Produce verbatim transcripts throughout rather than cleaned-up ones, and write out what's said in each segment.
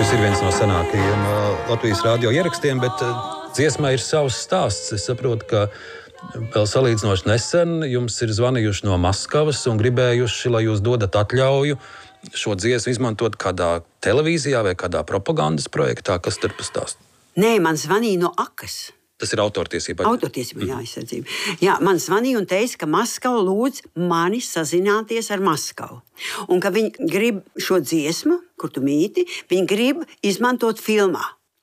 Šis ir viens no senākajiem uh, Latvijas radio ierakstiem, bet uh, dziesmai ir savs stāsts. Es saprotu, ka vēl salīdzinoši nesen jums ir zvanījuši no Maskavas un gribējuši, lai jūs dodat atļauju šo dziesmu izmantot kādā televīzijā vai kādā propagandas projektā. Kas tur pa stāstu? Nē, man zvanīja no Akas. Tas ir autortiesība. Autortiesība, jā, aizsardzība. Jā, man zvanīja un teica, ka Maskava lūdz mani sazināties ar Maskavu. Un ka viņi grib šo dziesmu, kur tu mīti, viņi grib izmantot filmā.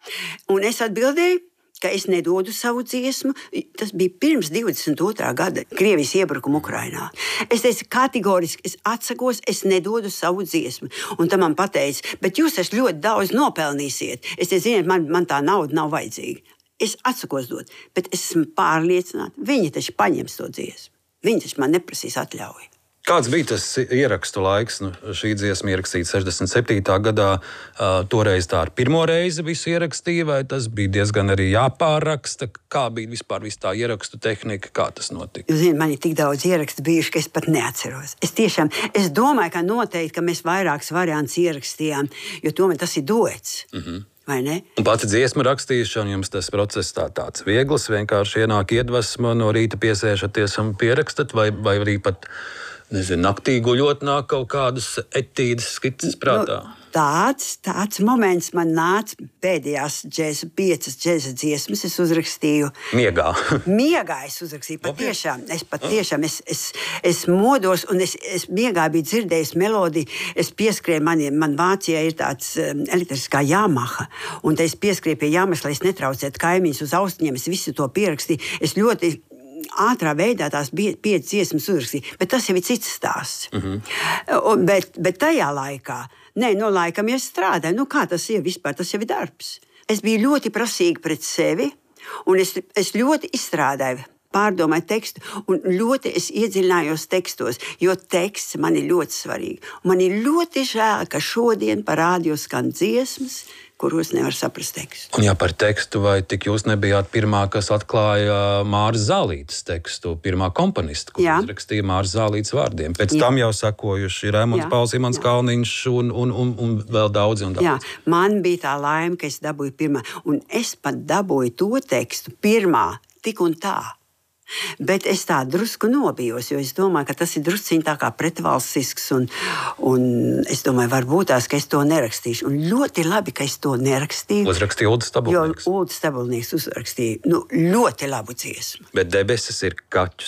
Un es atbildēju, ka es nedodu savu dziesmu. Tas bija pirms divdesmit otrā gada Krievijas iebrukuma Ukrainā. Es teicu, kategoriski es atsakos, es nedodu savu dziesmu. Un tam man pateica, bet jūs taču ļoti daudz nopelnīsiet. Es teicu, ziniet, man, man tā nauda nav vajadzīga. Es atsakos dot, bet es esmu pārliecināta, viņi taču paņems to dziesmu. Viņi taču man neprasīs atļauju. Kāds bija tas ierakstu laiks? Nu, šī dziesma ierakstīta sešdesmit septītā gadā. Uh, toreiz tā ar pirmo reizi visu ierakstīja, vai tas bija diezgan arī jāpārraksta? Kā bija vispār viss tā ierakstu tehnika? Kā tas notika? Jūs zināt, man ir tik daudz ierakstu bijuši, ka es pat neatceros. Es tiešām, es domāju, ka noteikti, ka mēs vairākas variants ierakstījām, jo tomēr tas ir duets. Mhm. Un pati dziesmu rakstīšana, jums tas process tā, tāds viegls, vienkārši ienāk iedvesma, no rīta piesēžaties un pierakstat, vai, vai arī pat, nezinu, naktī guļot nāk kaut kādas etīdes skices prātā? Nu, tāds, tāds moments man nāca pēdējās džēza, piecas džēza dziesmas, es uzrakstīju. Miegā? Miegā es uzrakstīju, patiešām, es patiešām, es, es, es modos, un es, es miegā biju dzirdējis melodiju, es pieskrēju, man, man Vācijā ir tāds um, elektriskā Yamaha, un te es pieskrēju pie Yamahas, lai es netraucētu kaimiņus uz austiņiem, es visu to pierakstīju, es ļoti ātrā veidā tās piecas dziesmas uzrakstīju, bet tas jau ir cits stāsts. Mm-hmm. Un, bet, bet tajā laikā, nē, no laikam jau strādāju, nu kā tas ir vispār, tas jau ir darbs. Es biju ļoti prasīga pret sevi, un es, es ļoti izstrādāju, pārdomāju tekstu, un ļoti es iedziļinājos tekstos, jo teksts man ir ļoti svarīgi. Un man ir ļoti žēl, ka šodien pa rādio skan dziesmas, kuros nevar saprast tekstu. Un jā, par tekstu, vai tik jūs nebijāt pirmā, kas atklāja Māras Zālītes tekstu, pirmā komponista, kur uzrakstīja Māras Zālītes vārdiem. Pēc jā. Tam jau sekojuši Raimonds Pauls, Imants Kalniņš un, un, un, un vēl daudzi un daudz. Jā, man bija tā laime, ka es dabūju pirmā, un es pat dabūju to tekstu pirmā, tik un tā. Bet es tā drusku nobijos, jo es domāju, ka tas ir drusciņ tā kā pretvalstisks, un, un es domāju, varbūt tās, ka es to nerakstīšu. Un ļoti labi, ka es to nerakstīju. Uzrakstīja Uldis Stabulnieks. Jo Uldis Stabulnieks uzrakstīja nu, ļoti labu dziesmu. Bet debesis ir kaķus.